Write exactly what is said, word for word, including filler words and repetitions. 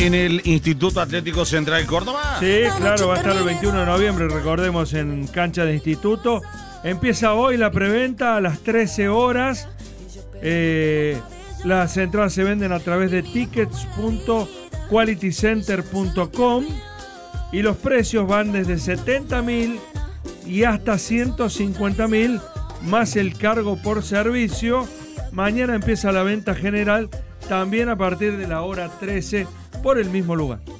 en el Instituto Atlético Central Córdoba. Sí, claro, va a estar el veintiuno de noviembre, recordemos, en cancha de instituto. Empieza hoy la preventa a las trece horas. Eh, las entradas se venden a través de tickets punto quality center punto com y los precios van desde setenta mil y hasta ciento cincuenta mil más el cargo por servicio. Mañana empieza la venta general también a partir de la hora trece por el mismo lugar.